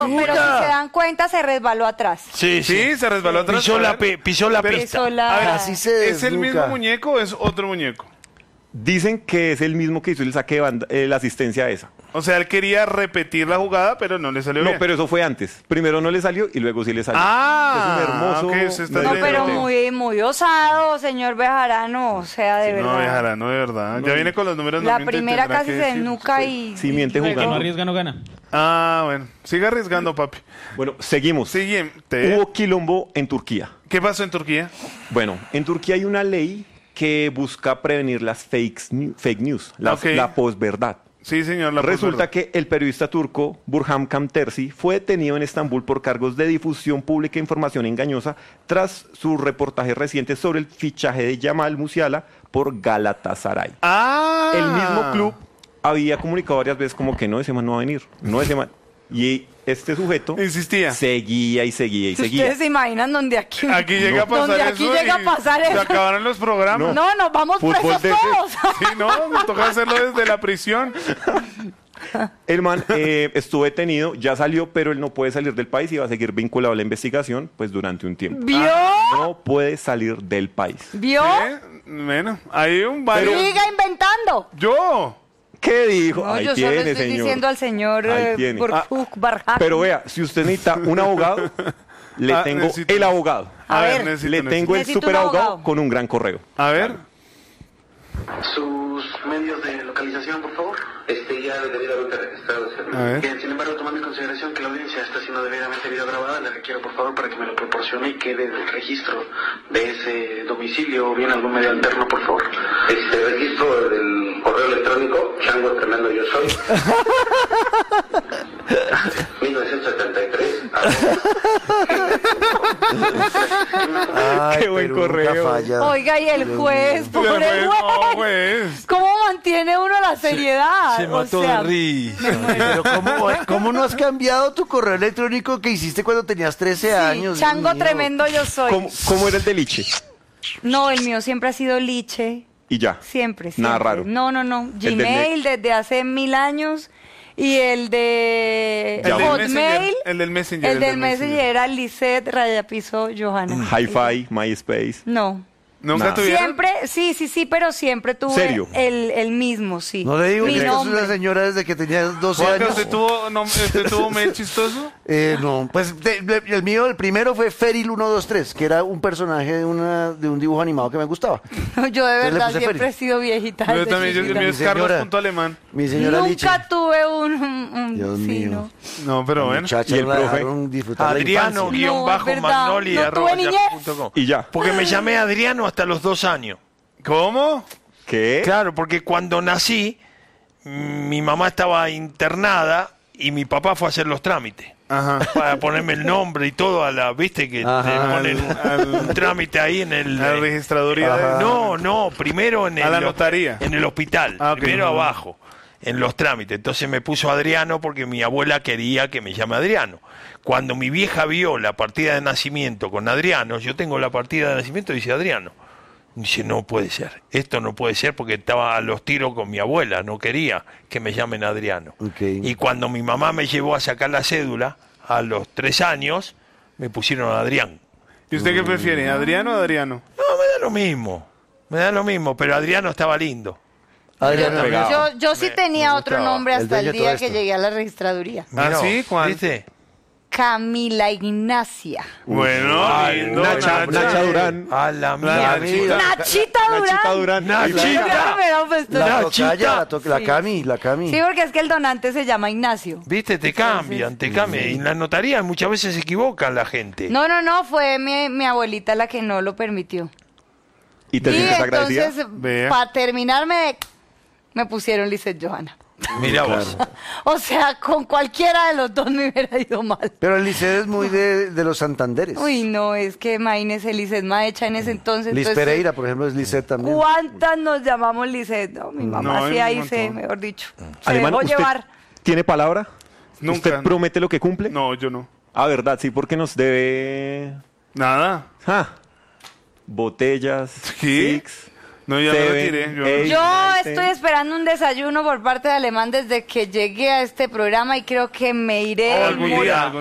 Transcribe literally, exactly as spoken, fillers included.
Pero si se dan cuenta, se resbaló atrás. Sí, sí, Sí, se resbaló atrás. Pisó la, pi- pisó la Pero- pista. Pisó la- A ver, Así se ¿es el desnuca. mismo muñeco o es otro muñeco? Dicen que es el mismo que hizo el saque de banda, eh, la asistencia a esa. O sea, él quería repetir la jugada, pero no le salió No, bien. pero eso fue antes. Primero no le salió y luego sí le salió. Ah, es un hermoso. ok, usted está medio No, pero de- muy, muy osado, señor Bejarano. O sea, de No, verdad. dejará, no de verdad. Ya viene con los números. La no miente, primera tendrá casi que se decir. desnuca y. Sí, miente y jugando. luego- No arriesga, no gana. Ah, bueno. Siga arriesgando, papi. Bueno, seguimos. Siguiente. Hubo quilombo en Turquía. ¿Qué pasó en Turquía? Bueno, en Turquía hay una ley que busca prevenir las fakes new- fake news, la, Ok. la posverdad. Sí, señor. La Resulta posverdad. que el periodista turco Burhan Kamtersi fue detenido en Estambul por cargos de difusión pública e información engañosa tras sus reportajes recientes sobre el fichaje de Jamal Musiala por Galatasaray. Ah. El mismo club había comunicado varias veces como que no, ese man no va a venir, no ese man. Y este sujeto Insistía. seguía y seguía y Si seguía. ustedes se imaginan donde aquí. Aquí llega a pasar donde aquí eso llega y a pasar Se eso. acabaron los programas. No, nos vamos Fútbol presos de- todos. Sí, no, me toca hacerlo desde la prisión. El man eh, estuvo detenido, ya salió, pero él no puede salir del país y va a seguir vinculado a la investigación pues durante un tiempo. ¿Vio? No puede salir del país. ¿Vio? ¿Eh? Bueno, hay un varios. Siga inventando. Yo. ¿Qué dijo? No, Ahí yo solo tiene, estoy señor. diciendo al señor Ahí eh, tiene. Burjuk Barhak. Pero vea, si usted necesita un abogado, le Ah, tengo necesito- el abogado. A A, ver, ver, necesito, Le necesito. tengo el Necesito un super abogado abogado. con un gran correo. A ver. Sus medios de localización, por favor. Este ya debidamente registrado, señor. A ver. Bien, sin embargo, tomando en consideración que la audiencia está siendo debidamente videograbada, le requiero, por favor, para que me lo proporcione y quede el registro de ese domicilio o bien algún medio alterno, por favor. Este registro del correo electrónico, chango tremendo yo soy. mil novecientos setenta y tres. Ay, Qué buen pero nunca correo. falla. Oiga, y el juez, Pero, pobre pues, no, juez. pues. ¿Cómo mantiene uno la seriedad? Se O mató sea, de risa. Pero ¿cómo, ¿cómo no has cambiado tu correo electrónico que hiciste cuando tenías trece sí, años? Dios chango mío? tremendo yo soy. ¿Cómo, cómo era el de Liche? No, el mío siempre ha sido liche. Y ya. Siempre, siempre. Nada raro. No, no, no. del Gmail desde hace mil años. Y el de El del Hotmail. Messenger, el del Messenger, El el del del Messenger Messenger. era Lisette Rayapiso Johanna. Hi-Fi, MySpace. No. ¿Nunca Nada. tuvieron? Siempre, sí, sí, sí, pero siempre tuve ¿Serio? el, el mismo, sí. No le digo Mi que usted es nombre. una señora desde que tenía doce Juanca, años. ¿usted tuvo, no, ¿usted tuvo mail chistoso? Eh, no, pues de- de- el mío, el primero fue Feril uno dos tres, que era un personaje de, una, de un dibujo animado que me gustaba. Yo de le verdad puse siempre Feri. he sido viejita. Yo desde también, yo, el chiquita. mío es Mi señora. Carlos punto alemán. Mi señora Liche. Nunca tuve un, un, un- Dios sí, mío. no. No, pero bueno. Muchacha, ¿Y el no la profe? dejaron disfrutar la Adriano infancia. guión No, bajo es verdad. Magnoli No arroba tuve yahoo niñez. punto com. Y ya. Porque me llamé Adriano hasta los dos años. ¿Cómo? ¿Qué? Claro, porque cuando nací, mm, mi mamá estaba internada y mi papá fue a hacer los trámites. Ajá. Para ponerme el nombre y todo a la, viste que Ajá. te ponen un, Al- un trámite ahí en el A la registraduría Ajá. de... no, no, primero en el A la notaría. en el hospital, Ah, ok. primero abajo, en los trámites. Entonces me puso Adriano porque mi abuela quería que me llame Adriano. Cuando mi vieja vio la partida de nacimiento con Adriano, yo tengo la partida de nacimiento y dice Adriano. Dice, no puede ser, esto no puede ser porque estaba a los tiros con mi abuela, no quería que me llamen Adriano. Ok. Y cuando mi mamá me llevó a sacar la cédula, a los tres años, me pusieron a Adrián. ¿Y usted qué prefiere, Adriano o Adriano? No, me da lo mismo, me da lo mismo, pero Adriano estaba lindo. Adriano, Pegado. Yo, yo sí tenía otro gustaba. nombre El hasta el, dueño de todo día que esto. llegué a la registraduría. ¿Ah, Mirá, sí? ¿Cuál? ¿Viste? Camila Ignacia. Bueno, Ay, lindo, Nacha, Nacha Durán. A la La mierda. Nachita. Nachita Durán. Nachita Durán. Nachita. Yo creo que me hubiera puesto- la Nachita. tocaya, la, to- la Sí. Cami, la Cami. Sí, porque es que el donante se llama Ignacio. ¿Viste? Te cambian, te cambian. Y en la notaría muchas veces se equivocan la gente. No, no, no, fue mi, mi abuelita la que no lo permitió. ¿Y te Y sientes agradecida? entonces, Vea. para terminarme, me pusieron Lisette Johanna. Mira vos. O sea, con cualquiera de los dos me hubiera ido mal. Pero el liceo es muy de, de los Santanderes. Uy, no, es que imagínese Lisette Maecha en ese entonces. Liz entonces, Pereira, por ejemplo, es Lisette también. ¿Cuántas nos llamamos Lisette? No, mi mamá No, sí hay un ahí se, montón. mejor dicho. Se Alemán, dejó ¿usted llevar. tiene palabra? Nunca. ¿Usted promete lo que cumple? No, yo no. Ah, verdad, sí, porque nos debe... Nada. Ah, botellas, ¿Qué? six. No, ya me Seven, retiré. Yo, eight, Yo nine, estoy ten. esperando un desayuno por parte de Alemán desde que llegué a este programa y creo que me iré algún muy día, algún